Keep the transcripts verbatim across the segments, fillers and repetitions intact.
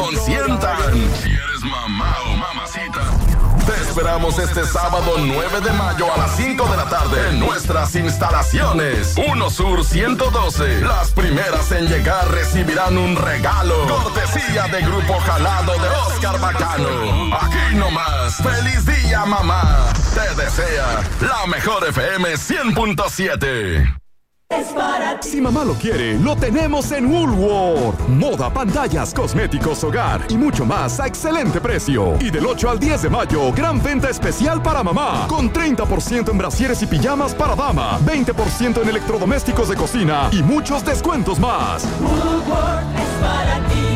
consientan. Si eres mamá o mamacita, te esperamos este sábado nueve de mayo a las cinco de la tarde en nuestras instalaciones. uno Sur ciento doce. Las primeras en llegar recibirán un regalo. Cortesía de Grupo Jalado de Oscar Bacano. Aquí nomás. ¡Feliz día, mamá! Te desea la mejor F M cien punto siete. Es para ti. Si mamá lo quiere, lo tenemos en Woolworth. Moda, pantallas, cosméticos, hogar y mucho más a excelente precio. Y del ocho al diez de mayo, gran venta especial para mamá. Con treinta por ciento en brasieres y pijamas para dama, veinte por ciento en electrodomésticos de cocina y muchos descuentos más. Woolworth es para ti.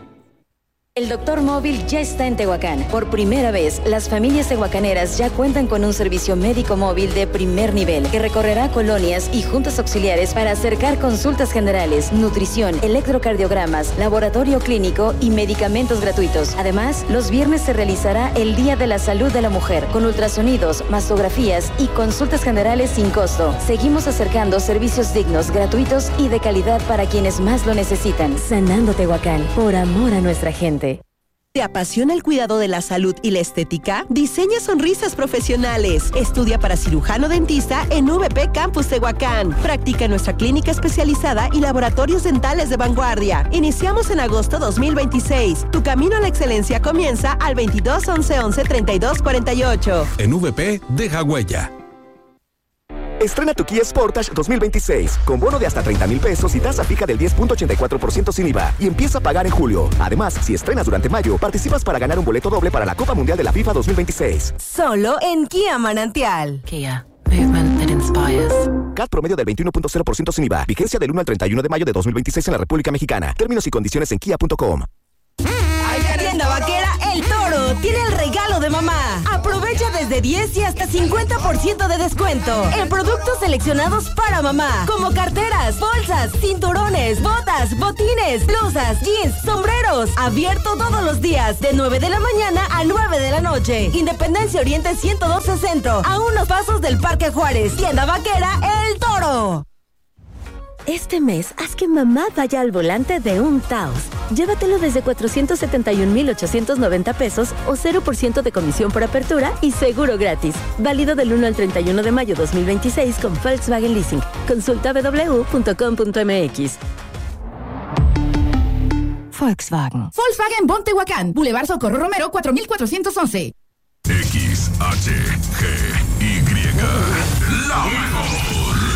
El Doctor Móvil ya está en Tehuacán. Por primera vez, las familias tehuacaneras ya cuentan con un servicio médico móvil de primer nivel que recorrerá colonias y juntas auxiliares para acercar consultas generales, nutrición, electrocardiogramas, laboratorio clínico y medicamentos gratuitos. Además, los viernes se realizará el Día de la Salud de la Mujer con ultrasonidos, mastografías y consultas generales sin costo. Seguimos acercando servicios dignos, gratuitos y de calidad para quienes más lo necesitan. Sanando Tehuacán, por amor a nuestra gente. ¿Te apasiona el cuidado de la salud y la estética? Diseña sonrisas profesionales. Estudia para cirujano dentista en V P Campus Tehuacán. Practica en nuestra clínica especializada y laboratorios dentales de vanguardia. Iniciamos en agosto dos mil veintiséis. Tu camino a la excelencia comienza al veintidós once once treinta y dos cuarenta y ocho. En V P, deja huella. Estrena tu Kia Sportage dos mil veintiséis con bono de hasta treinta mil pesos y tasa fija del diez punto ochenta y cuatro por ciento sin I V A y empieza a pagar en julio. Además, si estrenas durante mayo, participas para ganar un boleto doble para la Copa Mundial de la FIFA dos mil veintiséis. Solo en Kia Manantial. Kia. Movement that inspires. C A T promedio del veintiuno punto cero por ciento sin I V A. Vigencia del uno al treinta y uno de mayo de dos mil veintiséis en la República Mexicana. Términos y condiciones en kia punto com. Tienda Vaquera El Toro tiene el regalo de mamá. Aprovecha desde diez y hasta cincuenta por ciento de descuento en productos seleccionados para mamá, como carteras, bolsas, cinturones, botas, botines, blusas, jeans, sombreros. Abierto todos los días de nueve de la mañana a nueve de la noche. Independencia Oriente ciento doce Centro, a unos pasos del Parque Juárez. Tienda Vaquera El Toro. Este mes, haz que mamá vaya al volante de un Taos. Llévatelo desde cuatrocientos setenta y un mil ochocientos noventa pesos o cero por ciento de comisión por apertura y seguro gratis. Válido del uno al treinta y uno de mayo dos mil veintiséis con Volkswagen Leasing. Consulta w w w punto com punto m x. Volkswagen. Volkswagen Bon Tehuacán, Boulevard Socorro Romero cuatro mil cuatrocientos once. X H G Y. La mejor.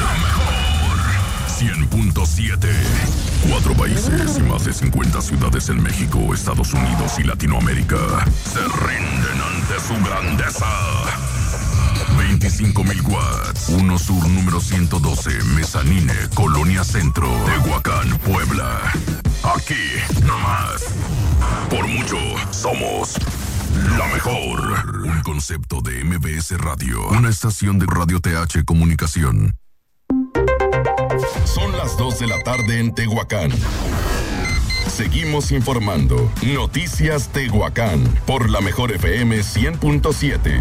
cien punto siete. Cuatro países y más de cincuenta ciudades en México, Estados Unidos y Latinoamérica se rinden ante su grandeza. veinticinco mil watts. uno Sur número ciento doce, Mezanine, Colonia Centro, Tehuacán, Puebla. Aquí, nomás. Por mucho, somos la mejor. Un concepto de M B S Radio. Una estación de Radio T H Comunicación. Son las dos de la tarde en Tehuacán. Seguimos informando. Noticias Tehuacán por la mejor F M cien punto siete.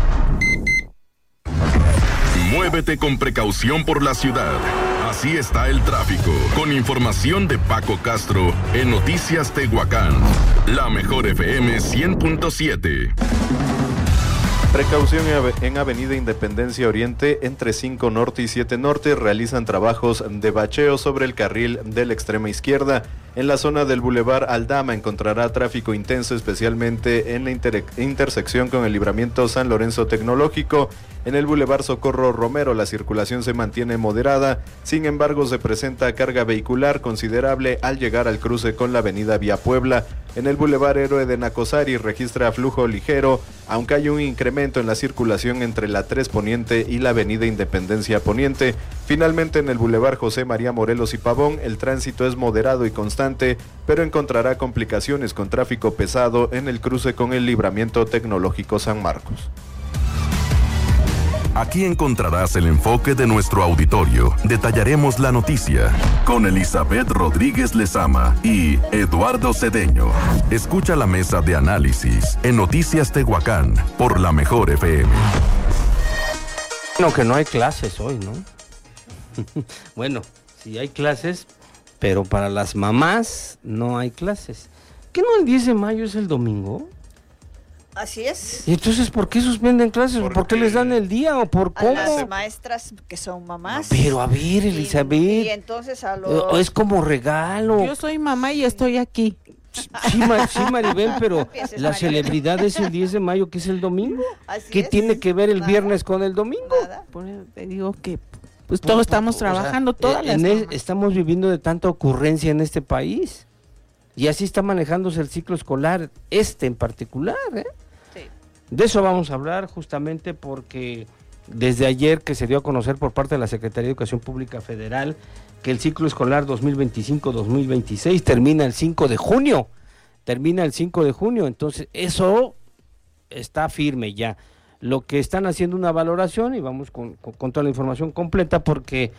Muévete con precaución por la ciudad. Así está el tráfico. Con información de Paco Castro en Noticias Tehuacán. La mejor F M cien punto siete. Precaución en Avenida Independencia Oriente, entre cinco Norte y siete Norte, realizan trabajos de bacheo sobre el carril de la extrema izquierda. En la zona del Boulevard Aldama encontrará tráfico intenso, especialmente en la inter- intersección con el libramiento San Lorenzo Tecnológico. En el Boulevard Socorro Romero la circulación se mantiene moderada, sin embargo se presenta carga vehicular considerable al llegar al cruce con la avenida Vía Puebla. En el Boulevard Héroe de Nacosari registra flujo ligero, aunque hay un incremento en la circulación entre la tres Poniente y la avenida Independencia Poniente. Finalmente en el Boulevard José María Morelos y Pavón el tránsito es moderado y constante, pero encontrará complicaciones con tráfico pesado en el cruce con el libramiento tecnológico San Marcos. Aquí encontrarás el enfoque de nuestro auditorio. Detallaremos la noticia con Elizabeth Rodríguez Lezama y Eduardo Cedeño. Escucha la mesa de análisis en Noticias Tehuacán por la mejor F M. Bueno, que no hay clases hoy, ¿no? Bueno, sí hay clases, pero para las mamás no hay clases. ¿Qué no el diez de mayo es el domingo? Así es. ¿Y entonces por qué suspenden clases? ¿Por, ¿Por qué les dan el día o por cómo? A las maestras que son mamás. Pero a ver, Elizabeth. Y, y entonces a los... Es como regalo. Yo soy mamá y estoy aquí. Sí, Mar sí, Maribel, pero empieces, la Maribel. celebridad es el diez de mayo, que es el domingo. Así ¿Qué es. tiene que ver el Nada. viernes con el domingo? Nada. Por eso te digo que pues todos estamos O sea, trabajando, todas las en el- mamás. estamos viviendo de tanta ocurrencia en este país. Y así está manejándose el ciclo escolar, este en particular, ¿eh? Sí. De eso vamos a hablar justamente porque desde ayer que se dio a conocer por parte de la Secretaría de Educación Pública Federal que el ciclo escolar dos mil veinticinco dos mil veintiséis termina el cinco de junio, termina el cinco de junio, entonces eso está firme ya. Lo que están haciendo una valoración y vamos con, con, con toda la información completa porque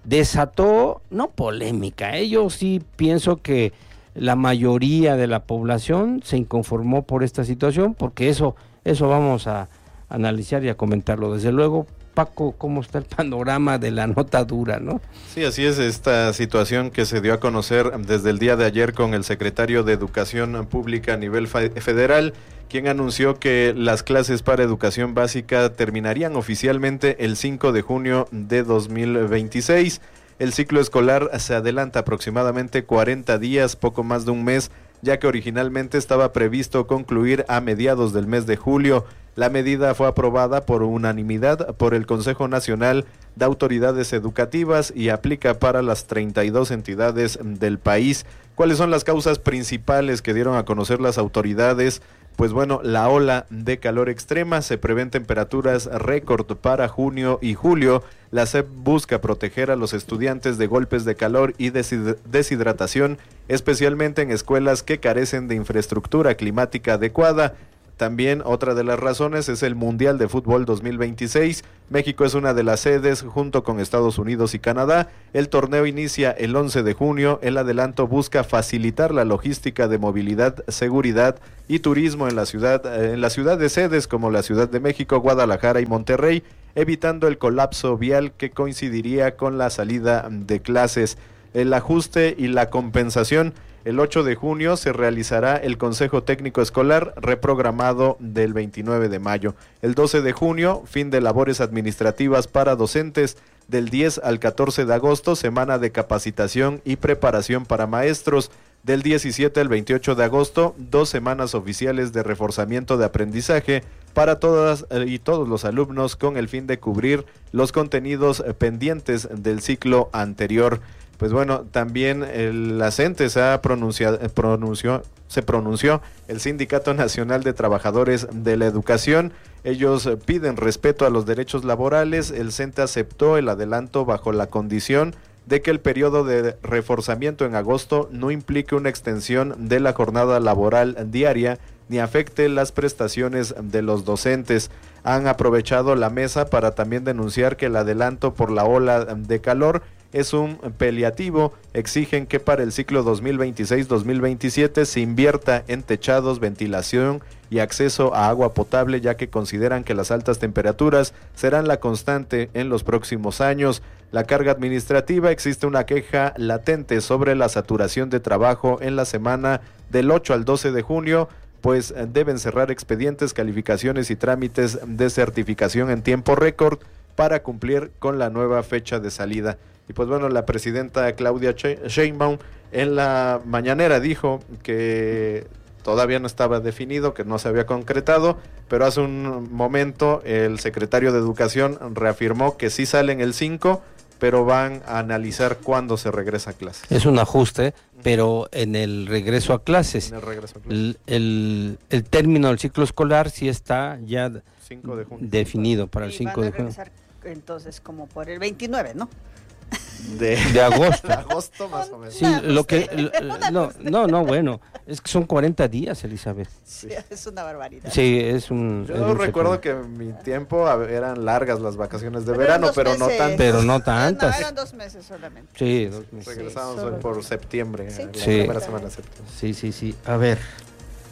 desató, no polémica, ¿eh? Yo sí pienso que la mayoría de la población se inconformó por esta situación porque eso, eso vamos a analizar y a comentarlo. Desde luego, Paco, ¿cómo está el panorama de la nota dura, no? Sí, así es esta situación que se dio a conocer desde el día de ayer con el secretario de Educación Pública a nivel federal, quien anunció que las clases para educación básica terminarían oficialmente el cinco de junio de dos mil veintiséis. El ciclo escolar se adelanta aproximadamente cuarenta días, poco más de un mes, ya que originalmente estaba previsto concluir a mediados del mes de julio. La medida fue aprobada por unanimidad por el Consejo Nacional de Autoridades Educativas y aplica para las treinta y dos entidades del país. ¿Cuáles son las causas principales que dieron a conocer las autoridades? Pues bueno, la ola de calor extrema, se prevén temperaturas récord para junio y julio. La S E P busca proteger a los estudiantes de golpes de calor y deshid- deshidratación, especialmente en escuelas que carecen de infraestructura climática adecuada. También otra de las razones es el Mundial de Fútbol dos mil veintiséis. México es una de las sedes junto con Estados Unidos y Canadá. El torneo inicia el once de junio. El adelanto busca facilitar la logística de movilidad, seguridad y turismo en la ciudad, en la ciudad de sedes como la Ciudad de México, Guadalajara y Monterrey, evitando el colapso vial que coincidiría con la salida de clases. El ajuste y la compensación. El ocho de junio se realizará el Consejo Técnico Escolar reprogramado del veintinueve de mayo. El doce de junio, fin de labores administrativas para docentes. Del diez al catorce de agosto, semana de capacitación y preparación para maestros. Del diecisiete al veintiocho de agosto, dos semanas oficiales de reforzamiento de aprendizaje para todas y todos los alumnos con el fin de cubrir los contenidos pendientes del ciclo anterior. Pues bueno, también el, la CENTES ha pronunciado, pronunció, se pronunció, el Sindicato Nacional de Trabajadores de la Educación. Ellos piden respeto a los derechos laborales. El CENTE aceptó el adelanto bajo la condición de que el periodo de reforzamiento en agosto no implique una extensión de la jornada laboral diaria ni afecte las prestaciones de los docentes. Han aprovechado la mesa para también denunciar que el adelanto por la ola de calor es un paliativo. Exigen que para el ciclo dos mil veintiséis dos mil veintisiete se invierta en techados, ventilación y acceso a agua potable, ya que consideran que las altas temperaturas serán la constante en los próximos años. La carga administrativa, existe una queja latente sobre la saturación de trabajo en la semana del ocho al doce de junio, pues deben cerrar expedientes, calificaciones y trámites de certificación en tiempo récord para cumplir con la nueva fecha de salida. Y pues bueno, la presidenta Claudia Sheinbaum en la mañanera dijo que todavía no estaba definido, que no se había concretado, pero hace un momento el secretario de Educación reafirmó que sí salen el cinco, pero van a analizar cuándo se regresa a clases. Es un ajuste, pero en el regreso a clases. En el regreso a clases. El, el, el término del ciclo escolar sí está ya cinco de junio. definido para el Y cinco van a de junio. regresar, entonces como por el veintinueve, ¿no? De, de agosto. De agosto más o menos. Sí, lo que lo, no, no, no, bueno, es que son cuarenta días, Elizabeth. Sí, es una barbaridad. Sí, es un Yo es un recuerdo secundo. que en mi tiempo a- eran largas las vacaciones de Pero verano, eran dos pero no meses. tantas. Pero no tantas. No, eran dos meses solamente. Sí, dos meses. Regresamos Sí, hoy solo- por septiembre, Sí. la Sí. primera semana de septiembre. Sí, sí, sí. A ver,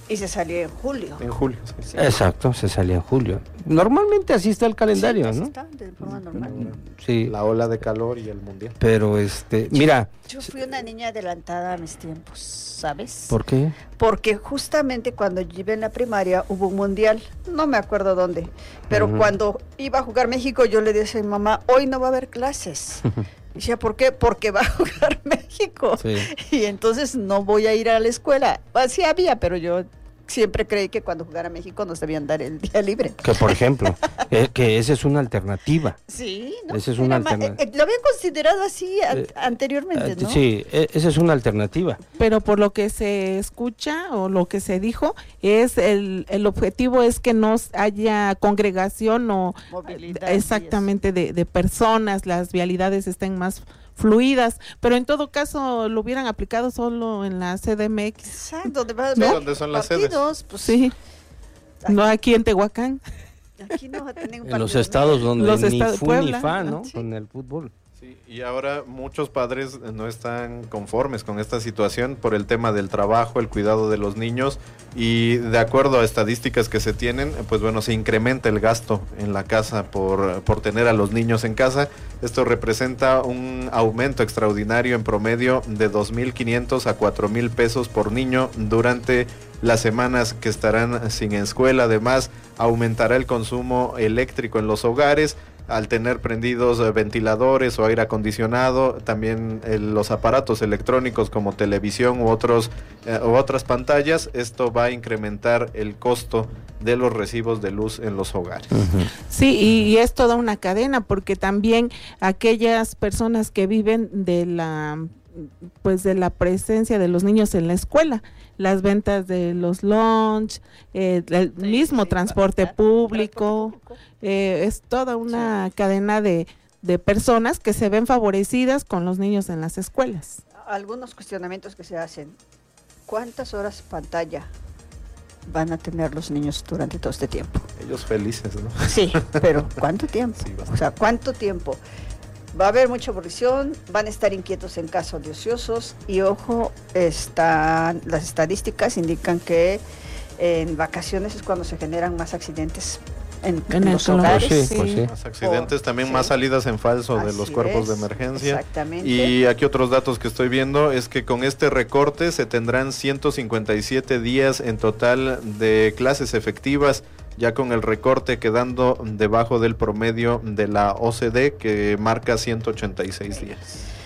Y se salía en julio. En julio, sí. Sí. Exacto, se salía en julio. Normalmente así está el calendario, sí, así ¿no? Está, de forma normal. Sí. La ola de calor y el mundial. Pero este, mira. Yo fui una niña adelantada a mis tiempos, ¿sabes? ¿Por qué? Porque justamente cuando yo iba en la primaria hubo un mundial, no me acuerdo dónde, pero uh-huh. cuando iba a jugar México yo le decía a mi mamá, hoy no va a haber clases. Y decía, ¿por qué? Porque va a jugar México. Sí. Y entonces no voy a ir a la escuela. Sí había, pero yo siempre creí que cuando jugara México nos debían dar el día libre. Que por ejemplo, eh, que esa es una alternativa. Sí, ¿no? Esa es una ma- alternativa. eh, lo habían considerado así a- eh, anteriormente, ¿no? Sí, eh, esa es una alternativa. Pero por lo que se escucha o lo que se dijo, es el, el objetivo es que no haya congregación o movilidad, exactamente de, de personas, las vialidades estén más fluidas, pero en todo caso lo hubieran aplicado solo en la C D M X. Exacto, donde, va a ¿no? haber ¿Dónde son las partidos, sedes? Pues, sí, aquí, no aquí en Tehuacán. Aquí no va a tener un en los partido, estados ¿no? donde Los ni estados, fu Puebla, ni fa, ¿no? sí. Con el fútbol. Sí, y ahora muchos padres no están conformes con esta situación por el tema del trabajo, el cuidado de los niños, y de acuerdo a estadísticas que se tienen, pues bueno, se incrementa el gasto en la casa por, por tener a los niños en casa. Esto representa un aumento extraordinario en promedio de dos mil quinientos a cuatro mil pesos por niño durante las semanas que estarán sin escuela. Además, aumentará el consumo eléctrico en los hogares al tener prendidos eh, ventiladores o aire acondicionado, también eh, los aparatos electrónicos como televisión u otros eh, u otras pantallas. Esto va a incrementar el costo de los recibos de luz en los hogares. Uh-huh. Sí, y, y es toda una cadena, porque también aquellas personas que viven de la pues de la presencia de los niños en la escuela, las ventas de los lunch, eh, el sí, mismo sí, transporte para, público, transporte público. Eh, es toda una sí. cadena de, de personas que se ven favorecidas con los niños en las escuelas. Algunos cuestionamientos que se hacen: ¿cuántas horas pantalla van a tener los niños durante todo este tiempo? Ellos felices, ¿no? Sí, pero ¿cuánto tiempo? Sí, o sea, ¿cuánto tiempo? Va a haber mucha aburrición, van a estar inquietos en caso de ociosos, y ojo, están, las estadísticas indican que en vacaciones es cuando se generan más accidentes en, en, en los hogares. Pues sí, pues sí. Más accidentes, oh, también sí. más salidas en falso de Así los cuerpos es, de emergencia. Exactamente. Y aquí otros datos que estoy viendo es que con este recorte se tendrán ciento cincuenta y siete días en total de clases efectivas, ya con el recorte quedando debajo del promedio de la O C D, que marca ciento ochenta y seis días.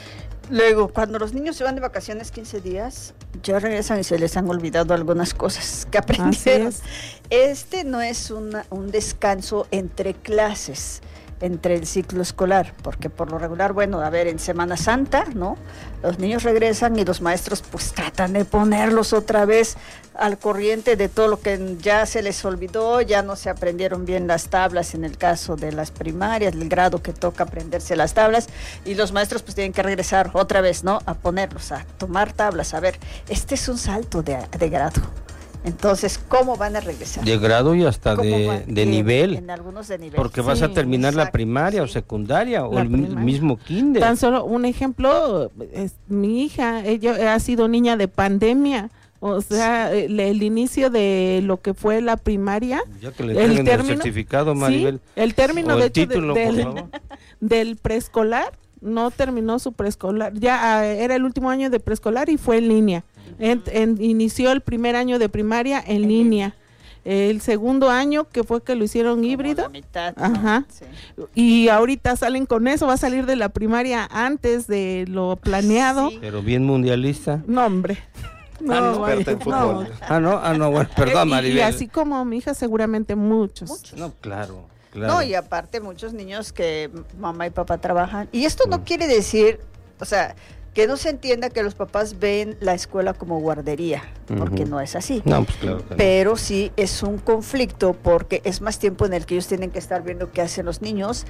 Luego, cuando los niños se van de vacaciones quince días, ya regresan y se les han olvidado algunas cosas que aprendieron. Es. Este no es una, un descanso entre clases, entre el ciclo escolar, porque por lo regular, bueno, a ver, en Semana Santa, ¿no? Los niños regresan y los maestros pues tratan de ponerlos otra vez al corriente de todo lo que ya se les olvidó, ya no se aprendieron bien las tablas en el caso de las primarias, el grado que toca aprenderse las tablas, y los maestros pues tienen que regresar otra vez, ¿no? A ponerlos, a tomar tablas. A ver, este es un salto de, de grado. Entonces, ¿cómo van a regresar? De grado y hasta de, de en, nivel. En algunos de nivel. Porque sí, vas a terminar exacto, la primaria sí. o secundaria La o el primaria. mismo kinder. Tan solo un ejemplo, es, mi hija, ella ha sido niña de pandemia. O sea, el, el inicio de lo que fue la primaria, ya que le el, término, el certificado, Maribel. Sí, el término, o de el hecho, título, de, por del, favor. del preescolar, no terminó su preescolar, ya uh, era el último año de preescolar y fue en línea. En, en, inició el primer año de primaria en, en línea. El segundo año, que fue que lo hicieron como híbrido. La mitad, ¿no? Ajá. Sí. Y ahorita salen con eso, va a salir de la primaria antes de lo planeado. Sí. Pero bien mundialista. No, hombre. No, ah, no, experta en fútbol. No. Ah, no, ah, no, bueno, perdón, Maribel. Y, y así como mi hija, seguramente muchos. muchos. No, claro, claro. No, y aparte muchos niños que mamá y papá trabajan. Y esto no mm. quiere decir, o sea, que no se entienda que los papás ven la escuela como guardería, porque uh-huh. no es así. No, pues claro, claro. Pero sí es un conflicto, porque es más tiempo en el que ellos tienen que estar viendo qué hacen los niños,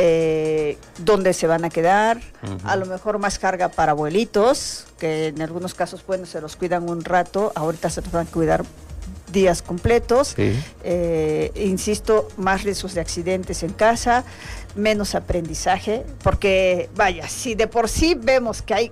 eh, dónde se van a quedar, uh-huh. a lo mejor más carga para abuelitos, que en algunos casos, bueno, se los cuidan un rato, ahorita se los van a cuidar días completos, sí. eh, insisto, más riesgos de accidentes en casa, menos aprendizaje, porque vaya, si de por sí vemos que hay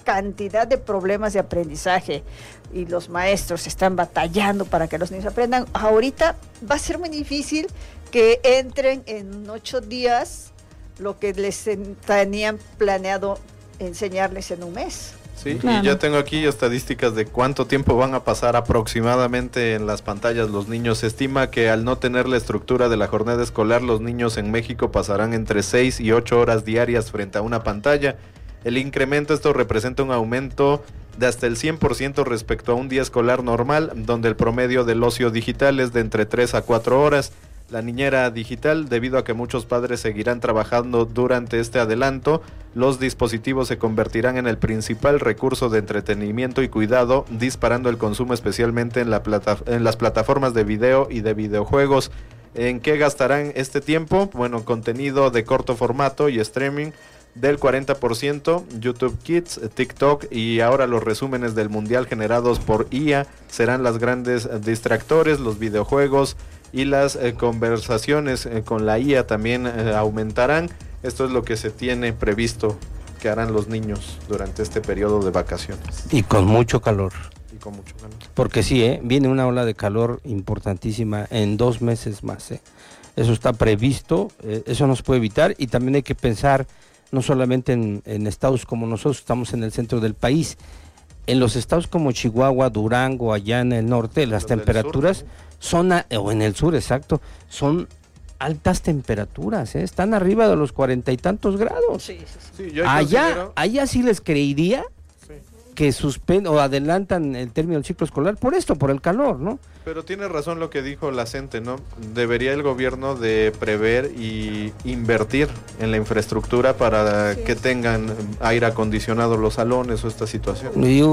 cantidad de problemas de aprendizaje y los maestros están batallando para que los niños aprendan, ahorita va a ser muy difícil que entren en ocho días lo que les tenían planeado enseñarles en un mes. Sí, claro. Y ya tengo aquí estadísticas de cuánto tiempo van a pasar aproximadamente en las pantallas los niños. Se estima que al no tener la estructura de la jornada escolar, los niños en México pasarán entre seis y ocho horas diarias frente a una pantalla. El incremento, esto representa un aumento de hasta el cien por ciento respecto a un día escolar normal, donde el promedio del ocio digital es de entre tres a cuatro horas. La niñera digital, debido a que muchos padres seguirán trabajando durante este adelanto, los dispositivos se convertirán en el principal recurso de entretenimiento y cuidado, disparando el consumo especialmente en, la plata, en las plataformas de video y de videojuegos. ¿En qué gastarán este tiempo? Bueno, contenido de corto formato y streaming del cuarenta por ciento, YouTube Kids, TikTok y ahora los resúmenes del mundial generados por I A serán las grandes distractores. Los videojuegos y las eh, conversaciones eh, con la I A también eh, aumentarán. Esto es lo que se tiene previsto que harán los niños durante este periodo de vacaciones. Y con mucho calor. Y con mucho calor. Porque sí, ¿eh? Viene una ola de calor importantísima en dos meses más. ¿eh? Eso está previsto, eh, eso no se puede evitar y también hay que pensar no solamente en, en estados como nosotros, estamos en el centro del país. En los estados como Chihuahua, Durango, allá en el norte, las temperaturas sur, ¿no? son, a, o en el sur, exacto, son altas temperaturas, ¿eh? Están arriba de los cuarenta y tantos grados. Sí, sí, sí. Sí, yo allá, considero... allá sí les creería sí. que suspenden o adelantan el término del ciclo escolar por esto, por el calor, ¿no? Pero tiene razón lo que dijo la CENTE, ¿no? Debería el gobierno de prever y invertir en la infraestructura para sí. que tengan aire acondicionado los salones o esta situación. Uy,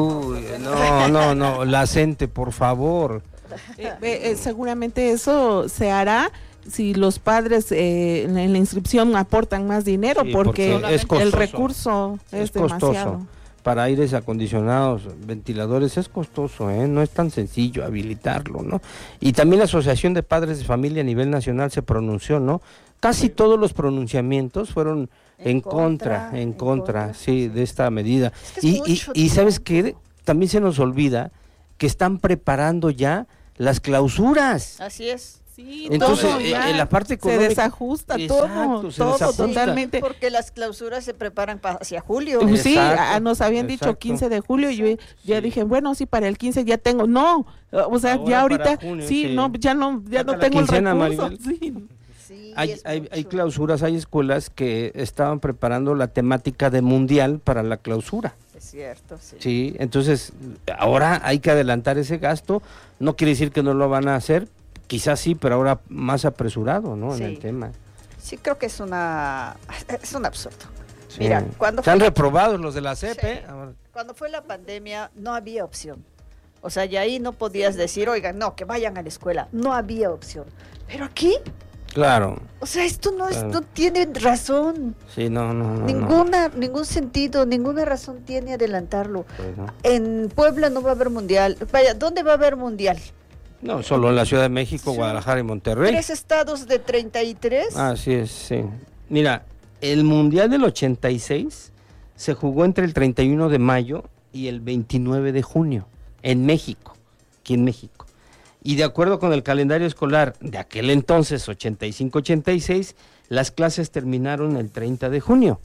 no, no, no, la CENTE, por favor. Eh, eh, seguramente eso se hará si los padres eh, en la inscripción aportan más dinero, sí, porque, porque es el recurso es, es demasiado. Costoso. Para aires acondicionados, ventiladores, es costoso, ¿eh? No es tan sencillo habilitarlo, ¿no? Y también la Asociación de Padres de Familia a nivel nacional se pronunció, ¿no? Casi todos los pronunciamientos fueron en, en contra, contra, en contra, contra sí, sí, de esta medida. Es que y, y, y ¿sabes qué? También se nos olvida que están preparando ya las clausuras. Así es. Sí, entonces todo en la parte económica se desajusta exacto, todo, se todo desajusta. totalmente. Porque las clausuras se preparan para hacia julio. Sí, a, nos habían exacto. dicho quince de julio y yo ya sí. dije, bueno, sí, para el quince ya tengo, no, o sea, ahora ya ahorita, junio, sí, sí, no, ya no, ya no tengo quincena, el recurso. Sí. Sí, hay, hay, hay clausuras, hay escuelas que estaban preparando la temática de mundial para la clausura. Es cierto, sí. Sí, entonces ahora hay que adelantar ese gasto, no quiere decir que no lo van a hacer, quizás sí, pero ahora más apresurado, ¿no? Sí. En el tema. Sí, creo que es una es un absurdo. Sí. Mira, cuando están reprobados los de la C E P. Sí. Cuando fue la pandemia no había opción. O sea, y ahí no podías decir, oigan, no, que vayan a la escuela. No había opción. Pero aquí, claro. O sea, esto no es, claro. no tiene razón. Sí, no, no, no. Ninguna, no. ningún sentido, ninguna razón tiene adelantarlo. Pues no. En Puebla no va a haber mundial. Vaya, ¿dónde va a haber mundial? No, solo en la Ciudad de México, sí. Guadalajara y Monterrey. ¿Tres estados de treinta y tres? Así es, sí. Mira, el Mundial del ochenta y seis se jugó entre el treinta y uno de mayo y el veintinueve de junio, en México, aquí en México. Y de acuerdo con el calendario escolar de aquel entonces, ochenta y cinco ochenta y seis, las clases terminaron el treinta de junio.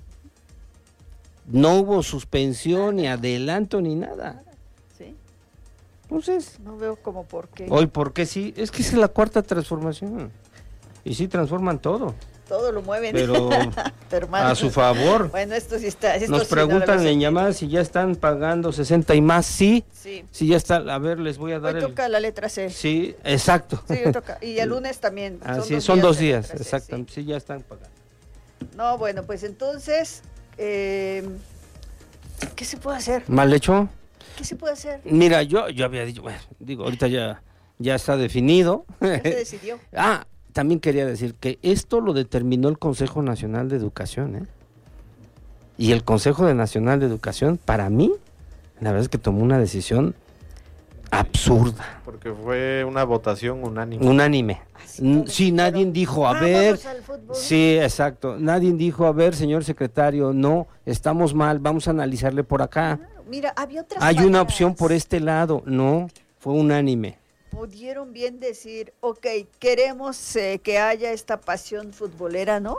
No hubo suspensión, ni adelanto, ni nada. Entonces, no veo como por qué. Hoy, ¿por qué sí? Es que es la cuarta transformación. Y sí transforman todo. Todo lo mueven. Pero, pero a su favor. Bueno, esto sí está. Esto Nos sí preguntan no en llamadas si ya están pagando sesenta y más. Sí. Sí. Si ya está. A ver, les voy a dar. Hoy toca el... la letra C. Sí, exacto. Sí, toca. Y el lunes también. Ah, son sí, dos son días dos días, exactamente. Sí. sí, ya están pagando. No, bueno, pues entonces, eh, ¿qué se puede hacer? ¿Mal hecho? ¿Qué se puede hacer? Mira, yo yo había dicho, bueno, digo, ahorita ya, ya está definido. Ya se decidió. Ah, también quería decir que esto lo determinó el Consejo Nacional de Educación, ¿eh? Y el Consejo Nacional de Educación, para mí, la verdad es que tomó una decisión absurda. Porque fue una votación unánime. Unánime. N- Sí, nadie dijo, a ver, Vámonos al fútbol. sí, exacto, nadie dijo, a ver, señor secretario, no, estamos mal, vamos a analizarle por acá. Mira, había otras Hay una maneras. opción por este lado, no, fue unánime. Pudieron bien decir, ok, queremos eh, que haya esta pasión futbolera, ¿no?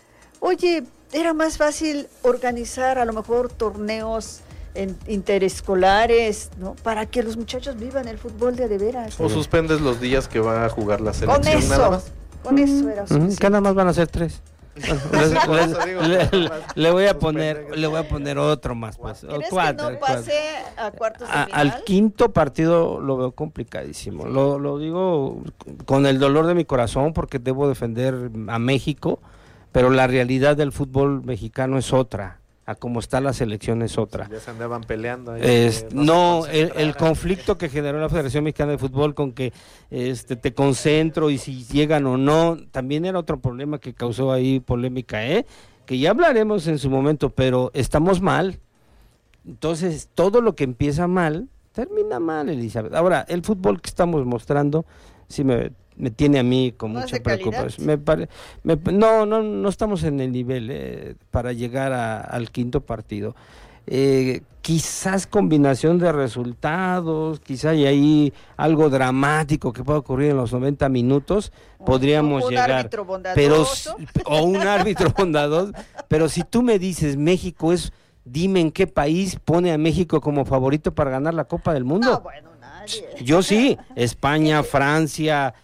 Oye, era más fácil organizar a lo mejor torneos en- interescolares, ¿no? Para que los muchachos vivan el fútbol de de veras. O suspendes los días que va a jugar la Con selección nada eso, más. con eso era Ujú, suficiente. que nada más van a ser tres. Bueno, Sí, les- por les- eso digo, le, nada le- más le voy a suspender. poner, le voy a poner otro más, pues, o ¿Crees cuatro, que no cuatro. pase a cuartos de A- final? al quinto partido lo veo complicadísimo. Lo, lo digo con el dolor de mi corazón porque debo defender a México, pero la realidad del fútbol mexicano es otra. A como está la selección es otra. Ya se andaban peleando. ahí, Es- que no, se el, el concentraran. conflicto que generó la Federación Mexicana de Fútbol con que este te concentro y si llegan o no, también era otro problema que causó ahí polémica, ¿eh? Que ya hablaremos en su momento, pero estamos mal. Entonces, todo lo que empieza mal, termina mal, Elizabeth. Ahora, el fútbol que estamos mostrando, sí me, me tiene a mí con ¿No es mucha de calidad? preocupación. Me pare- me- no, no, no estamos en el nivel eh, para llegar a- al quinto partido. Eh, quizás combinación de resultados, quizá hay ahí algo dramático que pueda ocurrir en los noventa minutos, podríamos un llegar. árbitro Pero, bondadoso. s- o un árbitro bondadoso, pero si tú me dices México es, dime en qué país pone a México como favorito para ganar la Copa del Mundo. No, bueno, nadie. Yo sí, España, Francia,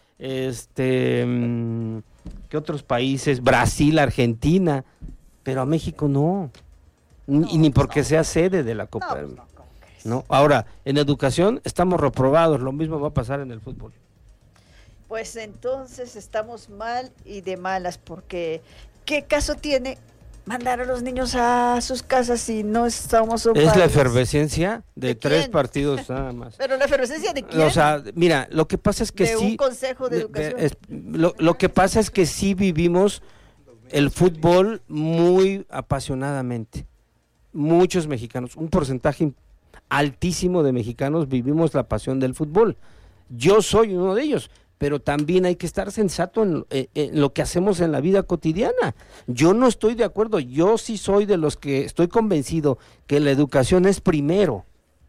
este, mm, ¿qué otros países? Brasil, Argentina, pero a México no. Ni, y ni porque sea sede de la Copa del Mundo. ¿No? Ahora, en educación estamos reprobados, lo mismo va a pasar en el fútbol. Pues entonces estamos mal y de malas, porque ¿qué caso tiene mandar a los niños a sus casas si no estamos Es la ocupados? efervescencia de, ¿De tres quién? partidos nada más. Pero la efervescencia de quién? O sea, mira, lo que pasa es que de sí. un consejo de, de- educación. de- es- lo, lo que pasa es que sí vivimos el fútbol muy apasionadamente. Muchos mexicanos, un porcentaje altísimo de mexicanos vivimos la pasión del fútbol. Yo soy uno de ellos, pero también hay que estar sensato en, en- en lo que hacemos en la vida cotidiana. Yo no estoy de acuerdo, yo sí soy de los que estoy convencido que la educación es primero.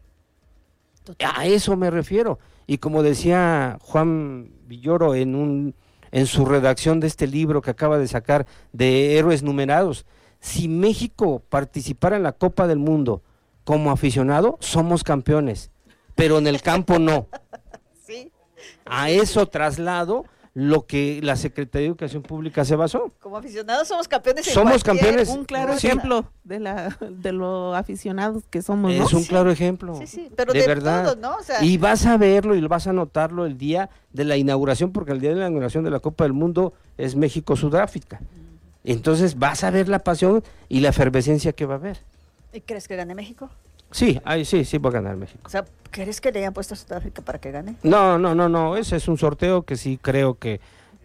A eso me refiero. Y como decía Juan Villoro en un en su redacción de este libro que acaba de sacar de Héroes Numerados, si México participara en la Copa del Mundo como aficionado, somos campeones, pero en el campo no. Sí. A eso traslado lo que la Secretaría de Educación Pública se basó. Como aficionados somos campeones. en Somos cualquier- campeones. Un claro Sí. ejemplo de la de lo aficionados que somos, ¿no? Es un claro ejemplo. Sí, sí, pero de, de verdad. todo, ¿no? O sea- y vas a verlo y vas a notarlo el día de la inauguración, porque el día de la inauguración de la Copa del Mundo es México-Sudáfrica. Entonces vas a ver la pasión y la efervescencia que va a haber. ¿Y crees que gane México? Sí, ay, sí, sí va a ganar México. O sea, ¿crees que le hayan puesto a Sudáfrica para que gane? No, no, no, no, ese es un sorteo que sí creo que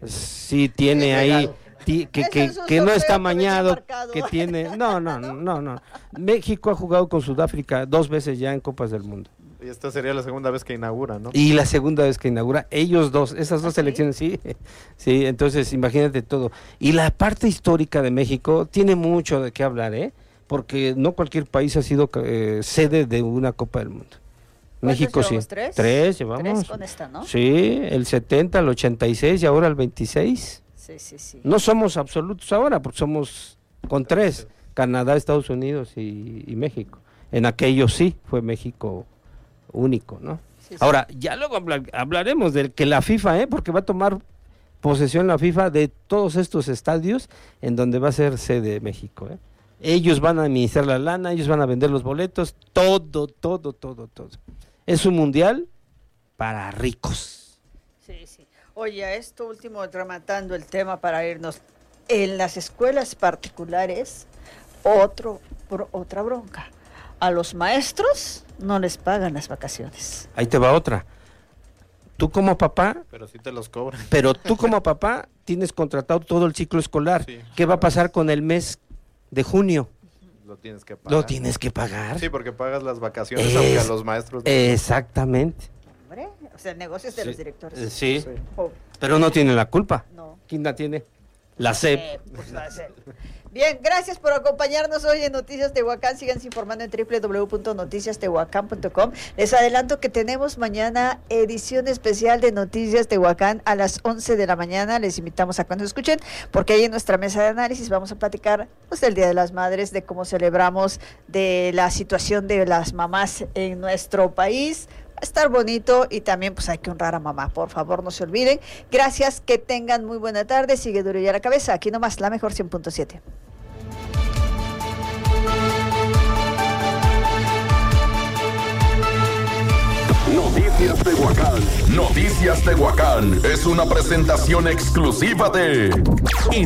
sí tiene ahí, ti- que, Ese que, es un que no sorteo está que venía mañado, marcado. que tiene, no, no, no, no, no. México ha jugado con Sudáfrica dos veces ya en Copas del Mundo. Y esta sería la segunda vez que inaugura, ¿no? Y la segunda vez que inaugura, ellos dos, esas dos ¿Ah, sí? selecciones, sí, sí, entonces imagínate todo. Y la parte histórica de México tiene mucho de qué hablar, ¿eh? Porque no cualquier país ha sido eh, sede de una Copa del Mundo. México sí. llevamos? ¿Tres? Tres llevamos. Tres con esta, ¿no? Sí, el setenta, el ochenta y seis y ahora el veintiséis. Sí, sí, sí. No somos absolutos ahora, porque somos con tres, Canadá, Estados Unidos y, y México. En aquellos sí, fue México único, ¿no? Sí, sí. Ahora, ya luego habla- hablaremos de que la FIFA, ¿eh? Porque va a tomar posesión la FIFA de todos estos estadios en donde va a ser sede México, ¿eh? Ellos van a administrar la lana, ellos van a vender los boletos, todo, todo, todo, todo. Es un mundial para ricos. Sí, sí. Oye, a esto último, rematando el tema para irnos. En las escuelas particulares, otro, bro- otra bronca. A los maestros no les pagan las vacaciones. Ahí te va otra. Tú como papá, Pero sí te los cobran. pero tú como papá tienes contratado todo el ciclo escolar. Sí. ¿Qué va a pasar con el mes de junio? Lo tienes que pagar. Lo tienes que pagar. Sí, porque pagas las vacaciones, Es- aunque a los maestros... no. Exactamente. Hombre, o sea, el negocio es de Sí. los directores. Eh, Sí, Oh, pero no tienen la culpa. no. ¿Quién la tiene? La S E P. Eh, pues la S E P. Bien, gracias por acompañarnos hoy en Noticias Tehuacán. Síganse informando en doble u doble u doble u punto noticias tehuacán punto com. Les adelanto que tenemos mañana edición especial de Noticias Tehuacán a las once de la mañana. Les invitamos a que nos escuchen, porque ahí en nuestra mesa de análisis vamos a platicar pues, del Día de las Madres, de cómo celebramos, de la situación de las mamás en nuestro país. Va a estar bonito y también pues hay que honrar a mamá, por favor no se olviden. Gracias, que tengan muy buena tarde. Sigue duro y a la cabeza, aquí nomás la mejor cien punto siete. Noticias Tehuacán. Noticias Tehuacán es una presentación exclusiva de